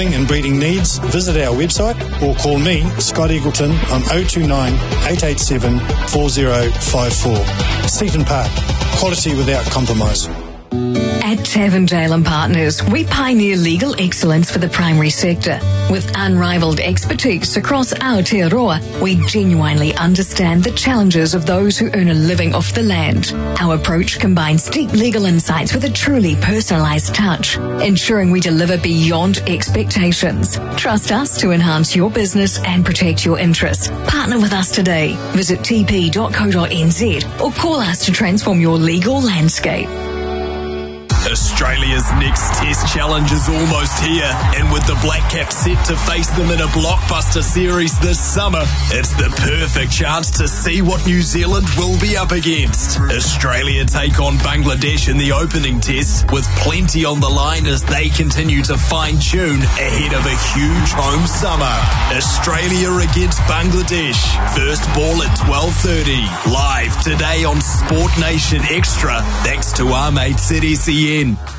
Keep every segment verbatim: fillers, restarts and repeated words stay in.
building and breeding needs, visit our website or call me, Scott Eagleton, on oh two nine, eight eight seven, four oh five four. Seaton Park, quality without compromise. At Tavendale and Partners, we pioneer legal excellence for the primary sector. With unrivaled expertise across Aotearoa, we genuinely understand the challenges of those who earn a living off the land. Our approach combines deep legal insights with a truly personalised touch, ensuring we deliver beyond expectations. Trust us to enhance your business and protect your interests. Partner with us today. Visit t p dot co dot n z or call us to transform your legal landscape. Australia's next Test challenge is almost here, and with the Black Caps set to face them in a blockbuster series this summer, it's the perfect chance to see what New Zealand will be up against. Australia take on Bangladesh in the opening Test, with plenty on the line as they continue to fine-tune ahead of a huge home summer. Australia against Bangladesh. First ball at twelve thirty. Live today on Sport Nation Extra, thanks to our mates at S E N.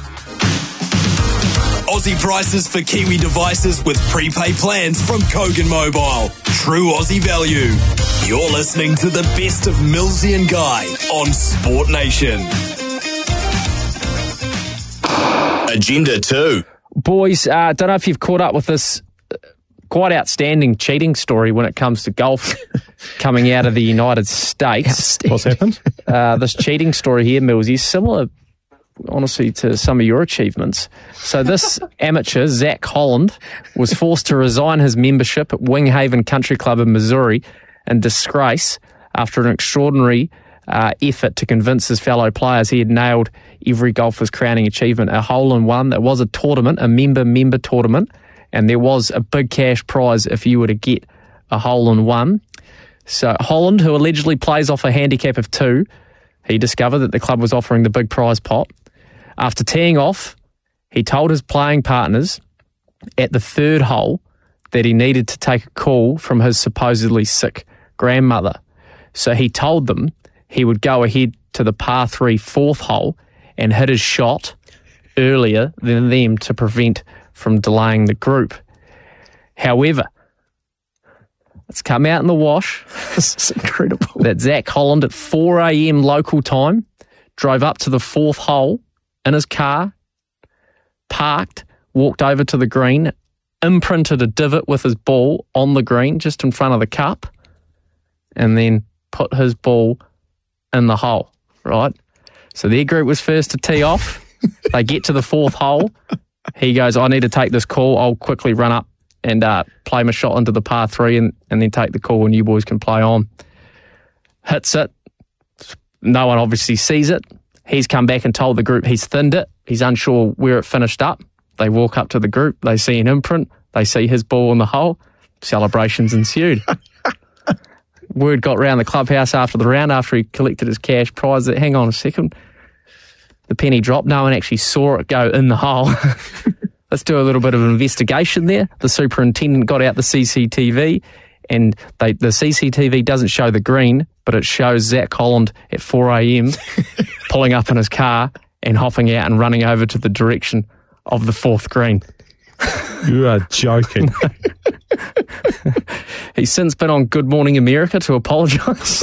Aussie prices for Kiwi devices with prepaid plans from Kogan Mobile. True Aussie value. You're listening to the best of Millsy and Guy on Sport Nation. Agenda two. Boys, I uh, don't know if you've caught up with this quite outstanding cheating story when it comes to golf coming out of the United States. What's happened? Uh, this cheating story here, Millsy, is similar, honestly, to some of your achievements. So this amateur, Zach Holland, was forced to resign his membership at Winghaven Country Club in Missouri in disgrace after an extraordinary uh, effort to convince his fellow players he had nailed every golfer's crowning achievement, a hole-in-one. It was a tournament, a member-member tournament, and there was a big cash prize if you were to get a hole-in-one. So Holland, who allegedly plays off a handicap of two, he discovered that the club was offering the big prize pot. After teeing off, he told his playing partners at the third hole that he needed to take a call from his supposedly sick grandmother. So he told them he would go ahead to the par three fourth hole and hit his shot earlier than them to prevent from delaying the group. However, it's come out in the wash. This is incredible. That Zach Holland at four a.m. local time drove up to the fourth hole in his car, parked, walked over to the green, imprinted a divot with his ball on the green just in front of the cup, and then put his ball in the hole, right? So their group was first to tee off. They get to the fourth hole. He goes, I need to take this call. I'll quickly run up and uh, play my shot into the par three and, and then take the call and you boys can play on. Hits it. No one obviously sees it. He's come back and told the group he's thinned it. He's unsure where it finished up. They walk up to the group. They see an imprint. They see his ball in the hole. Celebrations ensued. Word got round the clubhouse after the round, after he collected his cash prize, that, hang on a second, the penny dropped. No one actually saw it go in the hole. Let's do a little bit of an investigation there. The superintendent got out the C C T V, and they, the C C T V doesn't show the green, but it shows Zach Holland at four a.m. pulling up in his car and hopping out and running over to the direction of the fourth green. You are joking. He's since been on Good Morning America to apologise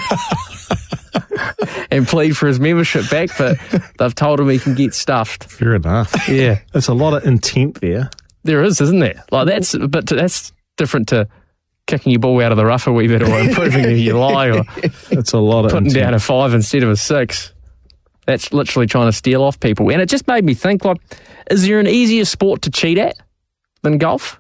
and plead for his membership back, but they've told him he can get stuffed. Fair enough. Yeah. There's a lot of intent there. There is, isn't there? Like that's, but that's different to kicking your ball out of the rough a wee bit or improving your lie or it's a lot of putting intent. down a five instead of a six. That's literally trying to steal off people. And it just made me think, like, is there an easier sport to cheat at than golf?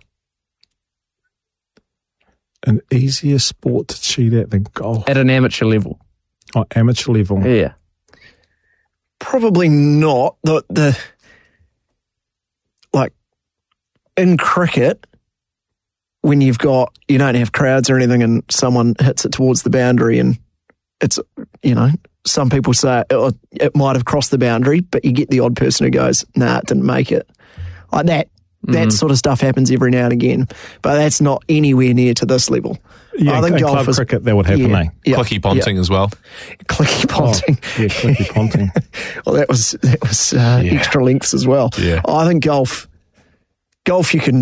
An easier sport to cheat at than golf? At an amateur level. Oh, amateur level. Yeah. Probably not. The, the like, in cricket, when you've got, you don't have crowds or anything and someone hits it towards the boundary and it's, you know, some people say it, it might have crossed the boundary, but you get the odd person who goes, nah, it didn't make it. Like that. That mm-hmm. sort of stuff happens every now and again, but that's not anywhere near to this level. Yeah, I think in golf club is, cricket, that would happen, yeah, eh? Yeah, clicky ponting yeah. as well. Clicky ponting. Oh, yeah, clicky ponting. Well, that was that was uh, yeah. extra lengths as well. Yeah. I think golf, golf you can